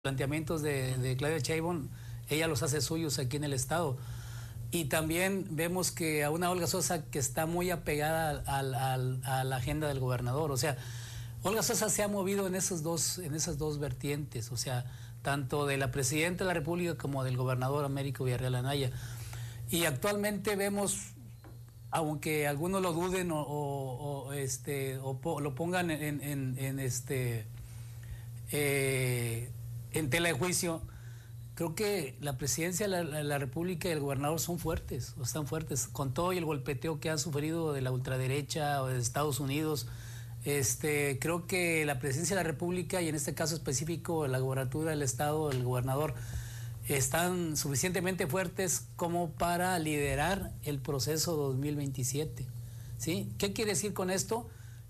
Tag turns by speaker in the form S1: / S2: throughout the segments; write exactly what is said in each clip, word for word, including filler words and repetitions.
S1: planteamientos de, de Claudia Sheinbaum, ella los hace suyos aquí en el estado. Y también vemos que a una Olga Sosa que está muy apegada al, al, a la agenda del gobernador. O sea, Olga Sosa se ha movido en esos dos, en esas dos vertientes, o sea, tanto de la presidenta de la República como del gobernador Américo Villarreal Anaya. Y actualmente vemos, aunque algunos lo duden o, o, o este, o po, lo pongan en, en, en este eh, en tela de juicio, creo que la presidencia de la, la, la República y el gobernador son fuertes, o están fuertes, con todo y el golpeteo que han sufrido de la ultraderecha o de Estados Unidos. Este, creo que la presidencia de la República y en este caso específico la gobernatura del estado, el gobernador, están suficientemente fuertes como para liderar el proceso dos mil veintisiete. ¿Sí? ¿Qué quiere decir con esto?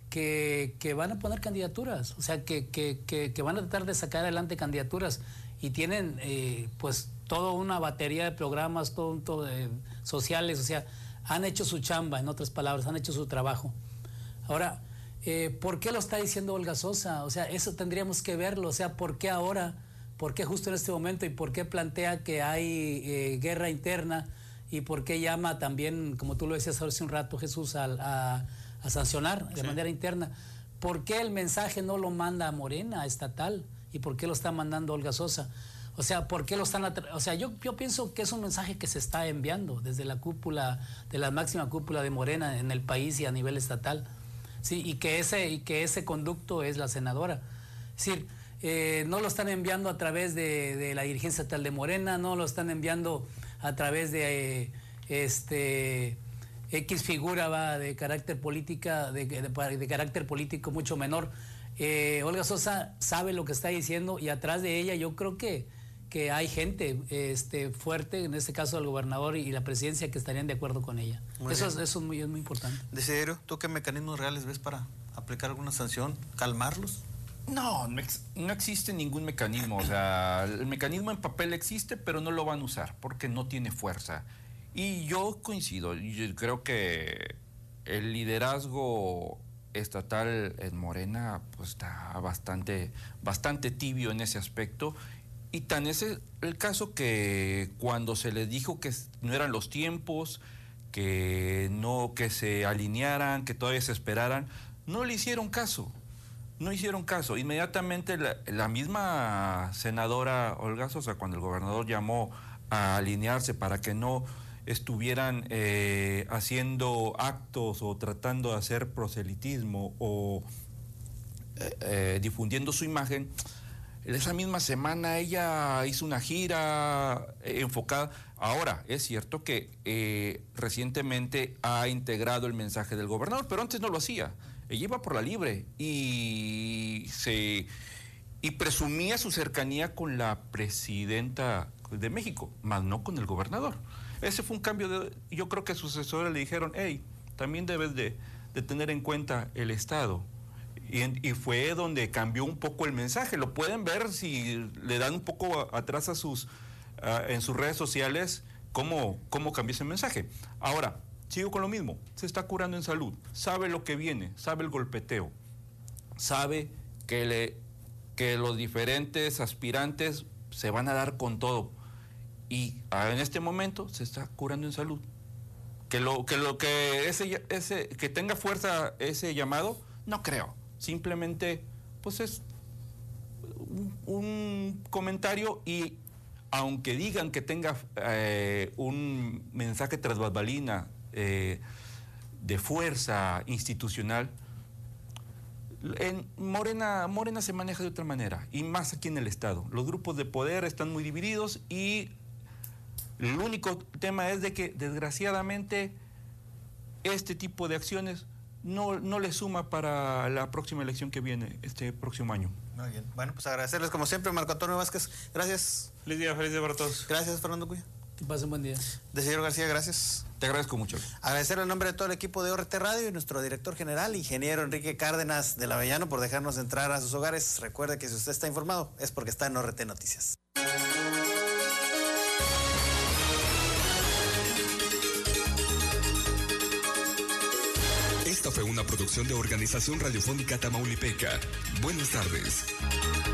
S1: Que, que van a poner candidaturas, o sea, que, que, que, que van a tratar de sacar adelante candidaturas y tienen eh, pues toda una batería de programas todo, todo, eh, sociales, o sea, han hecho su chamba, en otras palabras, han hecho su trabajo. Ahora, eh, ¿por qué lo está diciendo Olga Sosa? O sea, eso tendríamos que verlo, o sea, ¿por qué ahora? ¿Por qué justo en este momento? ¿Y por qué plantea que hay eh, guerra interna? ¿Y por qué llama también, como tú lo decías hace un rato, Jesús, a, a, a sancionar de sí. manera interna? ¿Por qué el mensaje no lo manda a Morena, a estatal? ¿Y por qué lo está mandando Olga Sosa? O sea, ¿por qué lo están atra- O sea, yo, yo pienso que es un mensaje que se está enviando desde la cúpula, de la máxima cúpula de Morena en el país y a nivel estatal. Sí, y que ese, y que ese conducto es la senadora. Es decir, eh, no lo están enviando a través de, de la dirigencia estatal de Morena, no lo están enviando a través de eh, este X figura va de carácter política, de, de, de carácter político mucho menor. Eh, Olga Sosa sabe lo que está diciendo y atrás de ella yo creo que, que hay gente este, fuerte, en este caso el gobernador y la presidencia, que estarían de acuerdo con ella. Muy eso es, eso es, muy, es muy importante.
S2: Desiderio, ¿tú qué mecanismos reales ves para aplicar alguna sanción? ¿Calmarlos?
S3: No, no, ex, no existe ningún mecanismo. O sea, el mecanismo en papel existe, pero no lo van a usar porque no tiene fuerza. Y yo coincido, yo creo que el liderazgo estatal en Morena pues está bastante, bastante tibio en ese aspecto, y tan es el, el caso que cuando se les dijo que no eran los tiempos, que no, que se alinearan, que todavía se esperaran, no le hicieron caso, no hicieron caso. Inmediatamente la, la misma senadora Olga Sosa, cuando el gobernador llamó a alinearse para que no estuvieran eh, haciendo actos o tratando de hacer proselitismo o eh, eh, difundiendo su imagen, esa misma semana ella hizo una gira eh, enfocada. Ahora, es cierto que eh, recientemente ha integrado el mensaje del gobernador, pero antes no lo hacía. Ella iba por la libre y se y presumía su cercanía con la presidenta de México, más no con el gobernador. Ese fue un cambio de... Yo creo que a sus asesores le dijeron, hey, también debes de, de tener en cuenta el Estado. Y, en, y fue donde cambió un poco el mensaje. Lo pueden ver si le dan un poco atrás a sus, uh, en sus redes sociales cómo, cómo cambió ese mensaje. Ahora, sigo con lo mismo. Se está curando en salud. Sabe lo que viene, sabe el golpeteo. Sabe que, le, que los diferentes aspirantes se van a dar con todo. Y en este momento se está curando en salud. Que lo que lo que ese ese que tenga fuerza ese llamado, no creo. Simplemente pues es un, un comentario, y aunque digan que tenga eh, un mensaje tras bambalina eh, de fuerza institucional, en Morena Morena se maneja de otra manera, y más aquí en el estado. Los grupos de poder están muy divididos y el único tema es de que, desgraciadamente, este tipo de acciones no, no le suma para la próxima elección que viene, este próximo año.
S2: Muy bien. Bueno, pues agradecerles como siempre, Marco Antonio Vázquez. Gracias.
S4: Feliz día, feliz día para todos.
S2: Gracias, Fernando Cuya.
S1: Que pasen buen día.
S2: Desiderio García, gracias.
S3: Te agradezco mucho.
S2: Agradecerle en nombre de todo el equipo de O R T Radio y nuestro director general, ingeniero Enrique Cárdenas del Avellano, por dejarnos entrar a sus hogares. Recuerde que si usted está informado es porque está en O R T Noticias.
S5: Esta fue una producción de Organización Radiofónica Tamaulipeca. Buenas tardes.